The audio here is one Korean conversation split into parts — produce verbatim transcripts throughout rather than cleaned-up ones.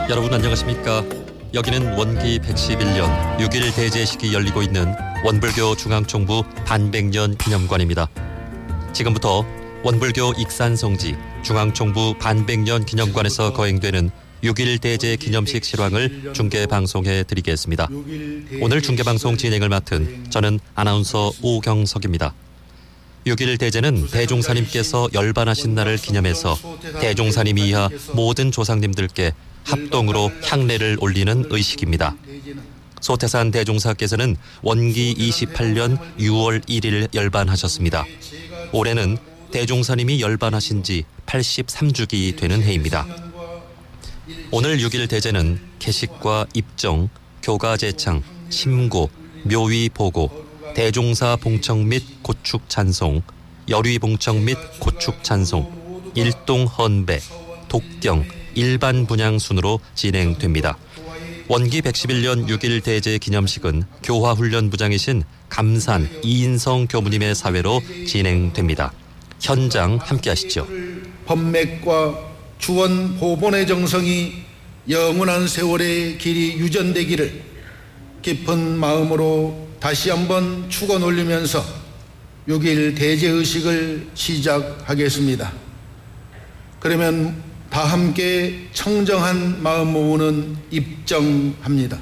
여러분 안녕하십니까? 여기는 원기 백십일 년 육 일 대제식이 열리고 있는 원불교 중앙총부 반백년 기념관입니다. 지금부터 원불교 익산성지 중앙총부 반백년 기념관에서 거행되는 육 일 대제 기념식 실황을 중계방송해 드리겠습니다. 오늘 중계방송 진행을 맡은 저는 아나운서 오경석입니다. 육 일 대제는 대종사님께서 열반하신 날을 기념해서 대종사님 이하 모든 조상님들께 합동으로 향례를 올리는 의식입니다. 소태산 대종사께서는 원기 이십팔 년 유월 일일 열반하셨습니다. 올해는 대종사님이 열반하신 지 팔십삼 주기 되는 해입니다. 오늘 육 일 대제는 개식과 입정, 교가제창, 심고, 묘위 보고, 대종사 봉청 및 고축 찬송, 열위 봉청 및 고축 찬송, 일동 헌배, 독경, 일반 분향 순으로 진행됩니다. 원기 백십일 년 육 일 대제 기념식은 교화훈련부장이신 감산 이인성 교무님의 사회로 진행됩니다. 현장 함께 하시죠. 법맥과 주원 보본의 정성이 영원한 세월의 길이 유전되기를 깊은 마음으로 다시 한번 축원 올리면서 육 일 대제의식을 시작하겠습니다. 그러면 다 함께 청정한 마음 모으는 입정합니다.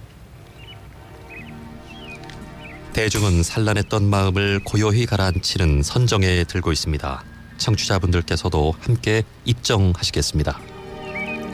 대중은 산란했던 마음을 고요히 가라앉히는 선정에 들고 있습니다. 청취자분들께서도 함께 입정하시겠습니다.